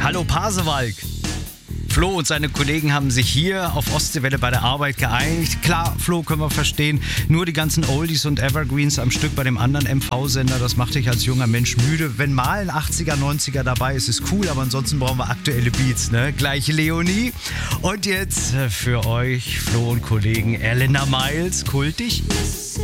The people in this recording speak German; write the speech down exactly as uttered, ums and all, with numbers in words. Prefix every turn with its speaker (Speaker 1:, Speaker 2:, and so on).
Speaker 1: Hallo Pasewalk. Flo und seine Kollegen haben sich hier auf Ostseewelle bei der Arbeit geeinigt. Klar, Flo, können wir verstehen. Nur die ganzen Oldies und Evergreens am Stück bei dem anderen M V-Sender, das macht dich als junger Mensch müde. Wenn mal ein achtziger, neunziger dabei ist, ist cool, aber ansonsten brauchen wir aktuelle Beats, ne? Gleiche Leonie. Und jetzt für euch, Flo und Kollegen, Elena Miles, kultig.